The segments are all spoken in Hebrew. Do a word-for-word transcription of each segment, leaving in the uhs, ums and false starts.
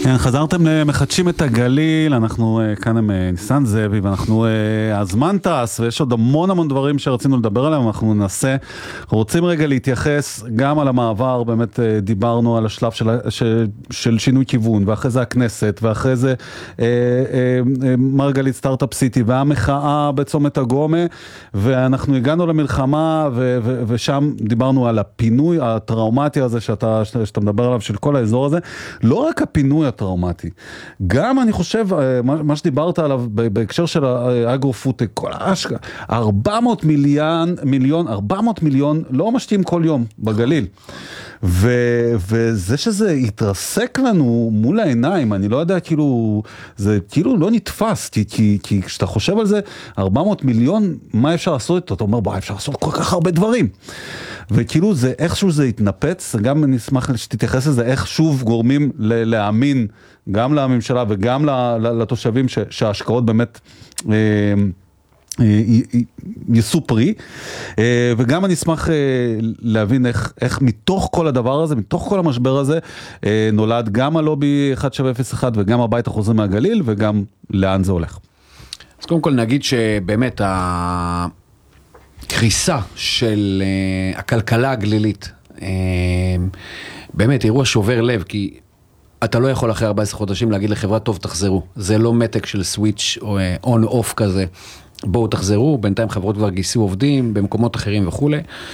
כן, חזרתם למחדשים את הגליל, אנחנו כאן עם ניסן זאבי, ואנחנו, הזמן טס, ויש עוד המון המון דברים שרצינו לדבר עליהם, אנחנו ננסה, רוצים רגע להתייחס גם על המעבר, באמת דיברנו על השלב של, של, של שינוי כיוון, ואחרי זה הכנסת, ואחרי זה אה, אה, מרגלית סטארט-אפ סיטי, והמחאה בצומת הגומה, ואנחנו הגענו למלחמה, ו, ו, ושם דיברנו על הפינוי הטראומטי הזה, שאתה, שאתה מדבר עליו, של כל האזור הזה, לא רק הפינוי הטראומטי, גם אני חושב, מה שדיברת עליו בהקשר של האגרו-פוטק, כל ההשקעה, ארבע מאות מיליון, מיליון, ארבע מאות מיליון לא משתים כל יום בגליל. ו, וזה שזה יתרסק לנו מול העיניים, אני לא יודע, כאילו, זה כאילו לא נתפס, כי, כי, כי כשאתה חושב על זה, ארבע מאות מיליון, מה אפשר לעשות איתו? אתה אומר, בוא, אפשר לעשות כל כך הרבה דברים. וכאילו זה, איכשהו זה יתנפץ, גם אני אשמח שתתייחס לזה, איך שוב גורמים להאמין, גם לממשלה וגם לתושבים, שההשקעות באמת יסו פרי, וגם אני אשמח להבין איך, איך מתוך כל הדבר הזה, מתוך כל המשבר הזה, נולד גם הלובי אחת שבע אפס אחת וגם הבית החוזר מהגליל, וגם לאן זה הולך. אז קודם כל נגיד שבאמת הקריסה של הכלכלה הגלילית, באמת אירוע שובר לב, כי אתה לא יכול אחרי ארבעה עשר חודשים להגיד לחברה, טוב תחזרו, זה לא מתק של סוויץ' או און אוף כזה, בואו תחזרו, בינתיים חברות כבר גייסו עובדים במקומות אחרים וכו'.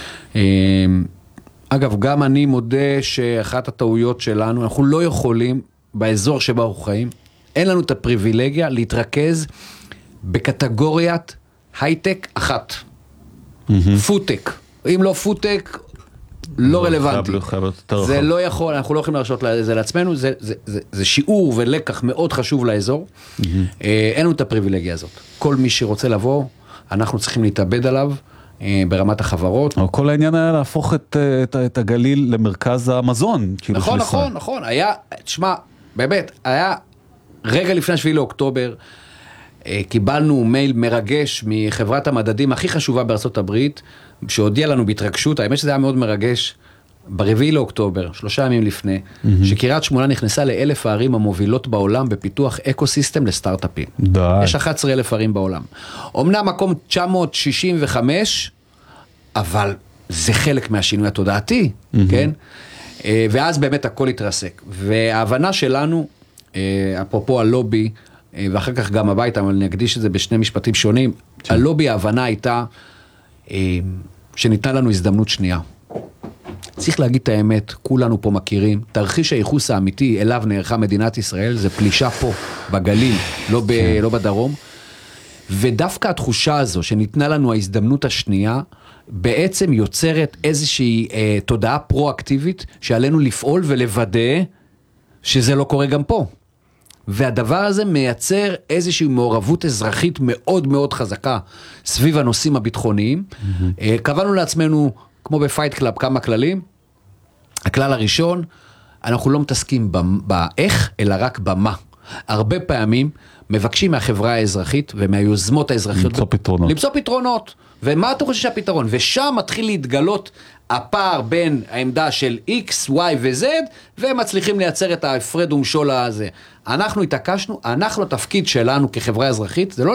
אגב, גם אני מודה שאחת הטעויות שלנו, אנחנו לא יכולים באזור שבה אנחנו חיים, אין לנו את הפריבילגיה להתרכז בקטגוריית הייטק אחת. פוטק. אם לא פוטק, לא רלוונטי. זה לא יכול, אנחנו לא יכולים להרשות זה לעצמנו, זה, זה, זה, זה שיעור ולקח מאוד חשוב לאזור. אין לנו את הפריבילגיה הזאת. כל מי שרוצה לבוא, אנחנו צריכים להתאבד עליו ברמת החברות. כל העניין היה להפוך את, את, את הגליל למרכז המזון. נכון, נכון, נכון. היה, תשמע, באמת, היה רגע לפני שביעי לאוקטובר, קיבלנו מייל מרגש מחברת המדדים הכי חשובה בארצות הברית, שהודיע לנו בהתרגשות, האמת שזה היה מאוד מרגש, ברביעי לאוקטובר, שלושה ימים לפני, mm-hmm. שקריית שמונה נכנסה לאלף הערים המובילות בעולם בפיתוח אקוסיסטם לסטארט-אפים. די. יש אחת עשרה אלף ערים בעולם. אמנם מקום תשע מאות שישים וחמש, אבל זה חלק מהשינוי התודעתי, mm-hmm. כן? ואז באמת הכל התרסק. וההבנה שלנו, אפרופו הלובי, ואחר כך גם הביתה, אבל נקדיש את זה בשני משפטים שונים, כן. הלובי, ההבנה הייתה, שניתנה לנו הזדמנות שנייה. צריך להגיד את האמת, כולנו פה מכירים, תרחיש הייחוס האמיתי אליו נערכה מדינת ישראל, זה פלישה פה, בגליל, לא, ב, לא בדרום, ודווקא התחושה הזו, שניתנה לנו ההזדמנות השנייה, בעצם יוצרת איזושהי אה, תודעה פרו-אקטיבית, שעלינו לפעול ולוודא, שזה לא קורה גם פה. והדבר הזה מייצר איזושהי מעורבות אזרחית מאוד מאוד חזקה סביב הנושאים הביטחוניים. Mm-hmm. קבענו לעצמנו, כמו בפייט קלאב, כמה כללים. הכלל הראשון, אנחנו לא מתעסקים באיך, אלא רק במה. הרבה פעמים מבקשים מהחברה האזרחית ומהיוזמות האזרחיות למצוא פתרונות. למצוא פתרונות. ומה אתה חושב שהפתרון? ושם מתחיל להתגלות הפער בין העמדה של X, Y ו-Z, ומצליחים לייצר את ההפרד ומשול הזה. אנחנו התעקשנו, אנחנו התפקיד שלנו כחברה אזרחית, זה לא